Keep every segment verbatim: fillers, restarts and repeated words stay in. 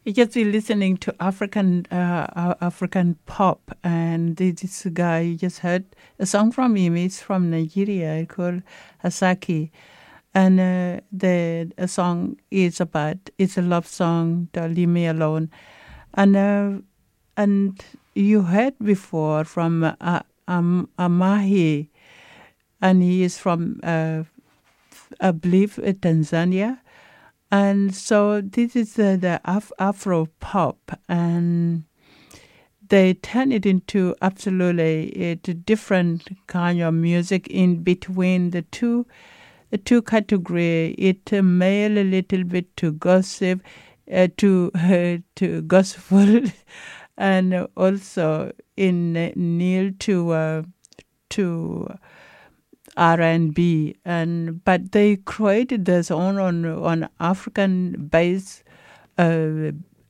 You just be listening to African uh, uh, African pop, and this this guy you just heard a song from him. It's from Nigeria, called Hasaki, and uh, the a song is about it's a love song. Don't leave me alone, and uh, and you heard before from uh, um, Amahi, and he is from uh, I believe uh, Tanzania. And so this is uh, the Af- Afro pop, and they turn it into absolutely a different kind of music in between the two, the two category. It uh, male a little bit to gossip, uh, to uh, to gospel, and also in uh, kneel to uh, to. R and B, and but they created their own on on African based uh,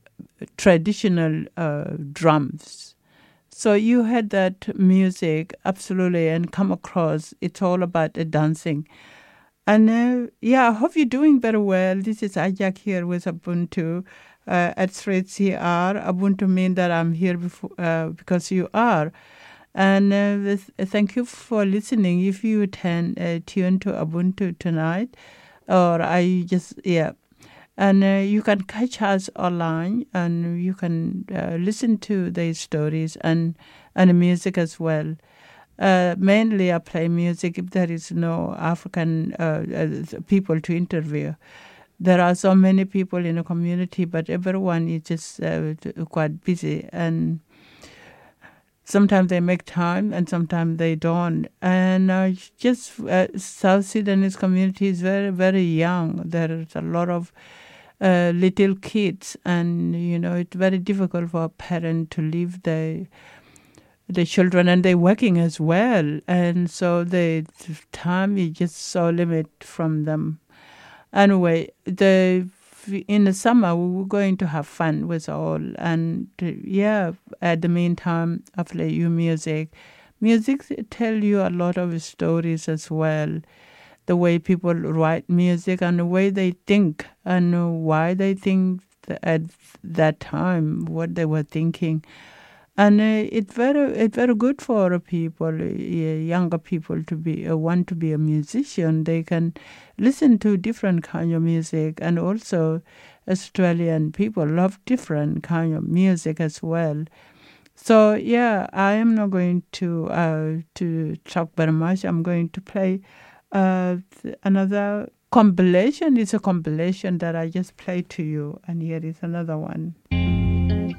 traditional uh, drums. So you had that music absolutely and come across. It's all about the dancing, and uh, yeah, I hope you're doing very well. This is Ajak here with Ubuntu uh, at Straight C R. Ubuntu means that I'm here before, uh, because you are. And uh, with, uh, thank you for listening. If you can uh, tune to Ubuntu tonight, or I just, yeah. And uh, you can catch us online, and you can uh, listen to the stories and, and music as well. Uh, mainly I play music if there is no African uh, uh, people to interview. There are so many people in the community, but everyone is just uh, quite busy, and sometimes they make time and sometimes they don't. And uh, just uh, South Sudanese community is very, very young. There's a lot of uh, little kids, and, you know, it's very difficult for a parent to leave the the children, and they're working as well. And so the time is just so limited from them. Anyway, the in the summer, we were going to have fun with all. And uh, yeah, at the meantime, I play you music. Music tell you a lot of stories as well. The way people write music and the way they think and why they think th- at that time, what they were thinking. And uh, it's very, it's very good for people, uh, younger people, to be uh, want to be a musician. They can listen to different kind of music, and also Australian people love different kind of music as well. So yeah, I am not going to uh, to talk very much. I'm going to play uh, another compilation. It's a compilation that I just played to you, and here is another one.